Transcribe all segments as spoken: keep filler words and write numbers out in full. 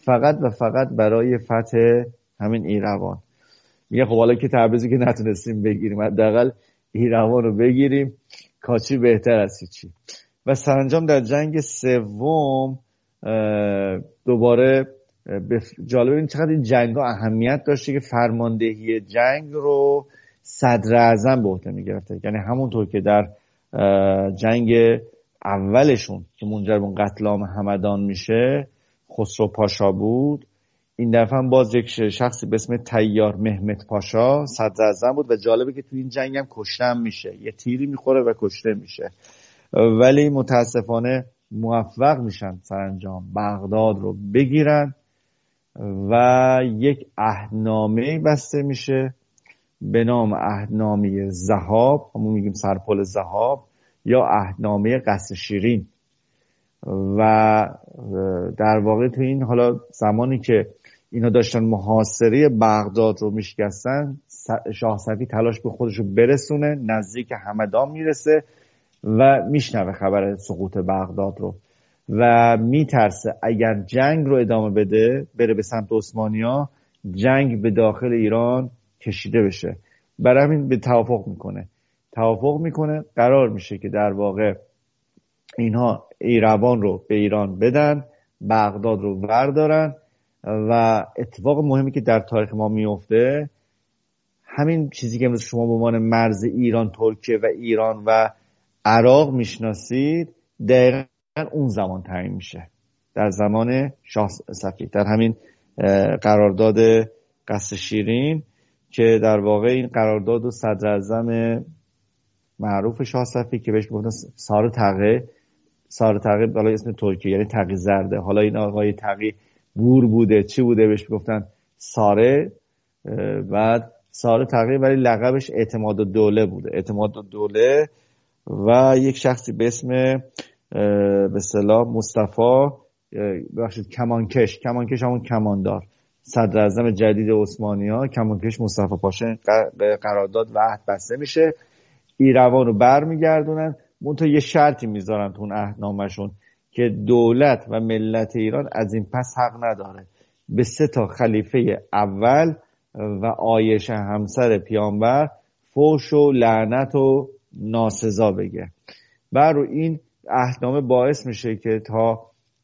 فقط و فقط برای فتح همین ایروان. میگه خب حالا که تبریزی که نتونستیم بگیریم، حداقل ایروان رو بگیریم، کاچی بهتر از هیچی. و سرانجام در جنگ سوم دوباره جالب این چقدر این جنگ ها اهمیت داشته که فرماندهی جنگ رو صدر اعظم به عهده میگرفته. یعنی همونطور که در جنگ اولشون که منجر به قتل عام همدان میشه خسرو پاشا بود، این دفعه هم باز یک شخصی به اسم طیار مهمت پاشا صدر اعظم بود و جالبه که تو این جنگ هم کشته میشه، یه تیری میخوره و کشته میشه، ولی متاسفانه موفق میشن سرانجام بغداد رو بگیرن و یک عهدنامه بسته میشه به نام عهدنامه ذهاب، همون میگیم سرپل ذهاب، یا عهدنامه قصر شیرین. و در واقع تو این حالا زمانی که اینا داشتن محاصره بغداد رو میشکستن، شاه صفی تلاش به خودش رو برسونه، نزدیک همدان میرسه و میشنوه خبر سقوط بغداد رو و میترسه اگر جنگ رو ادامه بده بره به سمت عثمانی‌ها، جنگ به داخل ایران کشیده بشه. برای همین به توافق میکنه توافق میکنه قرار میشه که در واقع اینها ایروان رو به ایران بدن، بغداد رو بردارن. و اتفاق مهمی که در تاریخ ما میفته، همین چیزی که امروز شما به عنوان مرز ایران ترکیه و ایران و عراق میشناسید، دقیقاً اون زمان تعیین میشه، در زمان شاه صفی، در همین قرارداد قصر شیرین که در واقع این قرارداد و صدر اعظم معروف شاه صفی که بهش میگفتن سار تقی، سار تقی بالای اسم ترکیه یعنی تقی زرده، حالا این آقای تقی گور بوده چی بوده بهش میگفتن ساره، بعد سار تقی ولی لقبش اعتماد الدوله بوده، اعتماد الدوله. و یک شخصی به اسم به اصطلاح مصطفی ببخشید کمانکش، کمانکش همون کماندار، صدر اعظم جدید عثمانی‌ها کمانکش مصطفی پاشا به قرارداد و عهد بسته میشه، ایروان رو برمیگردونن. منتها یه شرطی میذارن تو اون عهدنامه‌شون که دولت و ملت ایران از این پس حق نداره به سه تا خلیفه اول و عایشه همسر پیامبر فحش و لعنت و ناسزا بگه. بر این عهدنامه باعث میشه که تا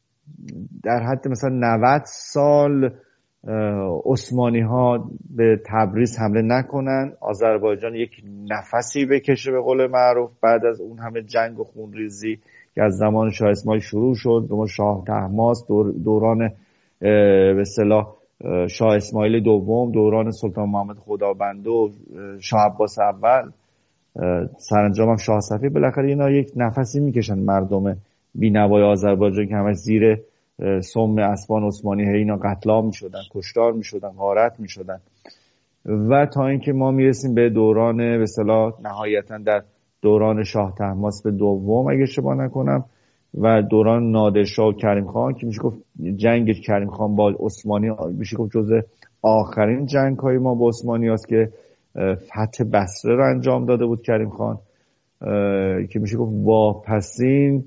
در حد مثلا نود سال عثمانی ها به تبریز حمله نکنن، آذربایجان یک نفسی بکشه به قول معروف بعد از اون همه جنگ و خونریزی که از زمان شاه اسماعیل شروع شد. دوم شاه طهماسب، دور دوران به اصطلاح شاه اسماعیل دوم، دوران سلطان محمد خدابنده و شاه عباس اول، سرانجام هم شاه صفی، بالاخره اینا یک نفسی میکشن مردم بی‌نوای آذربایجان که همش زیر سم اسبان عثمانی اینا قتل عام میشدن، کشتار میشدن، غارت میشدن. و تا اینکه ما میرسیم به دوران به اصطلاح نهایتا در دوران شاه طهماسب دوم اگه اشتباه نکنم و دوران نادرشاه و کریم خان که میشه گفت جنگ کریم خان با عثمانی میشه گفت جزء آخرین جنگ های ما با عثمانی است که فتح بصره رو انجام داده بود کریم خان، که میشه گفت واپسین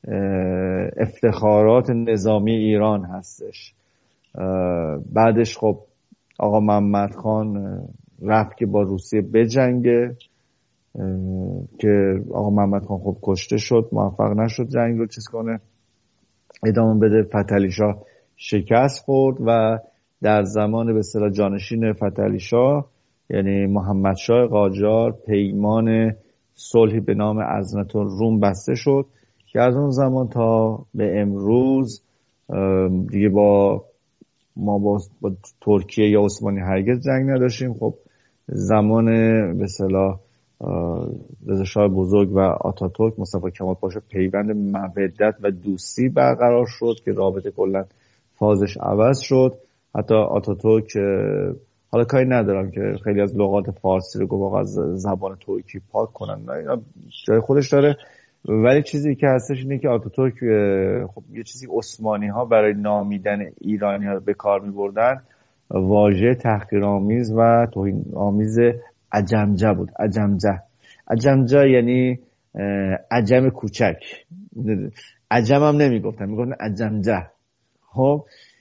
افتخارات نظامی ایران هستش. بعدش خب آقا محمد خان رفت که با روسیه بجنگه که آقا محمد خان خب کشته شد، موفق نشد جنگ رو چیز کنه ادامه بده. فتحعلی شاه شکست خورد و در زمان به اصطلاح جانشین فتحعلی شاه یعنی محمد شاه قاجار پیمان صلحی به نام عزنة الروم بسته شد که از اون زمان تا به امروز دیگه با ما با, با ترکیه یا عثمانی هرگز جنگ نداشتیم. خب زمان به اصطلاح رضا شاه بزرگ و آتاتورک مصطفی کمال پاشا پیوند مودت و دوستی برقرار شد که رابطه کلا فازش عوض شد. حتی آتاتورک حالا کاری ندارم که خیلی از لغات فارسی رو گفت از زبان ترکی پاک کنن، اینا جای خودش داره، ولی چیزی که هستش اینه که آتاتورک خب یه چیزی عثمانی ها برای نامیدن ایرانی ها به کار می بردن واژه تحقیرآمیز و توهین آمیز عجمجه بود. عجمجه عجمجه یعنی عجم کوچک، عجم هم نمی گفتن، می گفتن عجمجه. خب